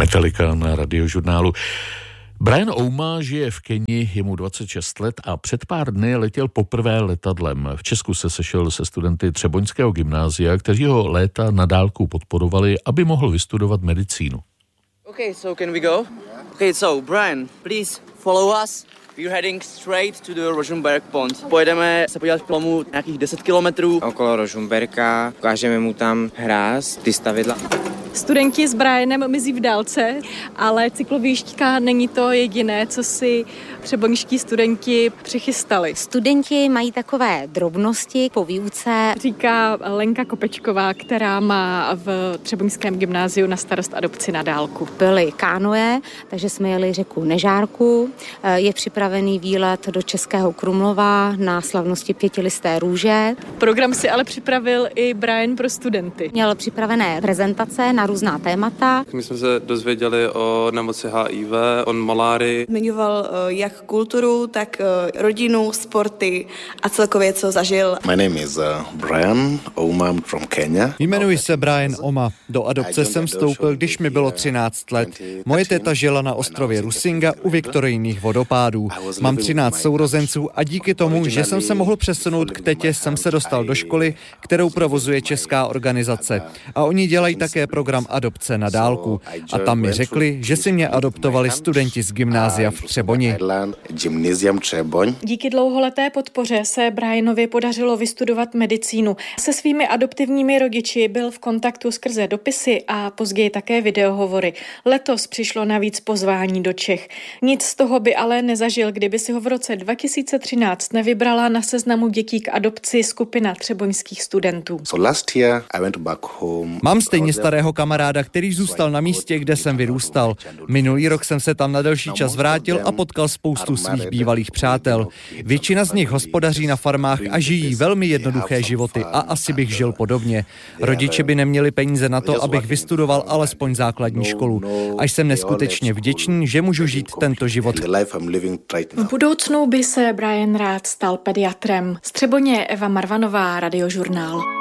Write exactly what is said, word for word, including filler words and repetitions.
Metallica na Radiožurnálu. Brian Ouma žije v Keni, je mu dvacet šest let a před pár dny letěl poprvé letadlem. V Česku se sešel se studenty Třeboňského gymnázia, kteří ho léta na dálku podporovali, aby mohl vystudovat medicínu. Okay, so can we go? Okay, so Brian, please follow us. We're heading straight to the Rožmberk Pond. Pojedeme se podívat k plomu nějakých deset kilometrů. Okolo Rožmberka, ukážeme mu tam hráz, ty stavidla. Studenti s Brianem mizí v dálce, ale cyklovíšťka není to jediné, co si třeboňští studenti přichystali. Studenti mají takové drobnosti po výuce. Říká Lenka Kopečková, která má v Třeboňském gymnáziu na starost adopci na dálku. Byly kánoe, takže jsme jeli řeku Nežárku. Je připravený výlet do Českého Krumlova na slavnosti pětilisté růže. Program si ale připravil i Brian pro studenty. Měl připravené prezentace na různá témata. My jsme se dozvěděli o nemoci H I V, o malárii. Zmiňoval jak kulturu, tak rodinu, sporty a celkově, co zažil. My name is uh, Brian Ouma from Kenya. Jmenuji se Brian Ouma. Do adopce jsem vstoupil, když mi bylo třináct let. Moje teta žila na ostrově Rusinga u Viktorijních vodopádů. Mám třináct sourozenců a díky tomu, že jsem se mohl přesunout k tetě, jsem se dostal do školy, kterou provozuje česká organizace. A oni dělají také program adopce na dálku. A tam mi řekli, že si mě adoptovali studenti z gymnázia v Třeboni. Díky dlouholeté podpoře se Brianovi podařilo vystudovat medicínu. Se svými adoptivními rodiči byl v kontaktu skrze dopisy a později také videohovory. Letos přišlo navíc pozvání do Čech. Nic z toho by ale nezažil, kdyby si ho v roce dva tisíce třináct nevybrala na seznamu dětí k adopci skupina třeboňských studentů. Mám stejně starého kamaráda, který zůstal na místě, kde jsem vyrůstal. Minulý rok jsem se tam na delší čas vrátil a potkal spoustu svých bývalých přátel. Většina z nich hospodaří na farmách a žijí velmi jednoduché životy a asi bych žil podobně. Rodiče by neměli peníze na to, abych vystudoval alespoň základní školu. A jsem neskutečně vděčný, že můžu žít tento život. V budoucnu by se Brian rád stal pediatrem. Z Třeboně Eva Marvanová, Radiožurnál.